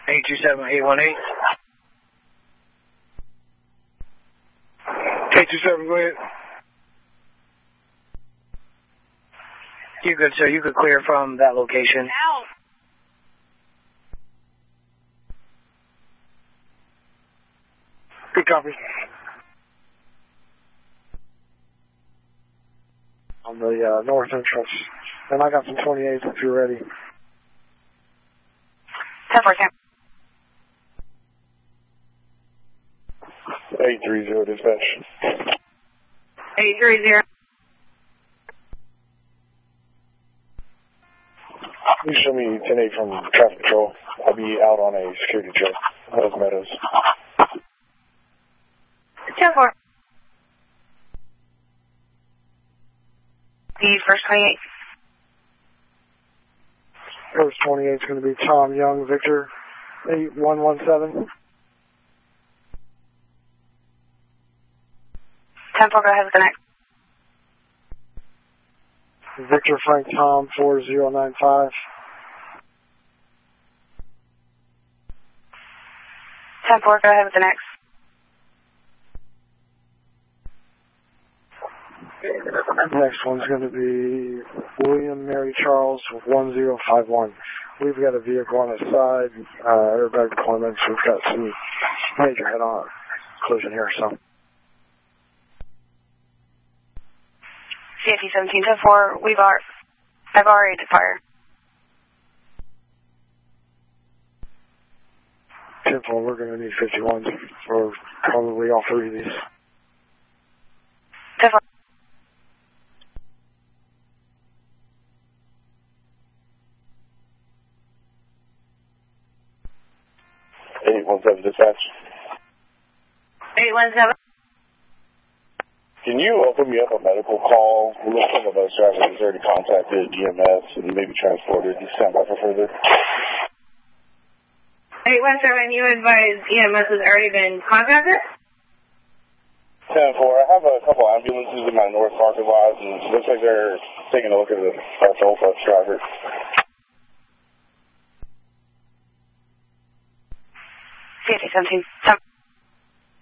827-818. 827, go ahead. You good, sir. You could clear from that location. Out. Good copy. On the north entrance. And I got some 28s if you're ready. 10-4, 830 dispatch. 830. You show me 10-8 from traffic control. I'll be out on a security check. Those Meadows. 10-4. The first 28. First 28 is going to be Tom Young, Victor, 8117. 10-4, go ahead with the next. Victor Frank Tom, 4095. 10-4, go ahead with the next. Next one's going to be William Mary Charles, 1051. We've got a vehicle on its side, airbag deployments. We've got some major head-on collision here, so. CFE 17-4, I've already to fire. 10-4, we're going to need 51s for probably all three of these. 10-4. 817 dispatch. 817. Can you open me up a medical call? It looks like a bus driver has already contacted EMS and maybe transported. You stand by for further. 817, you advise EMS has already been contacted? 10-4, I have a couple ambulances in my north parking lot, and it looks like they're taking a look at the old bus driver. CFE 17.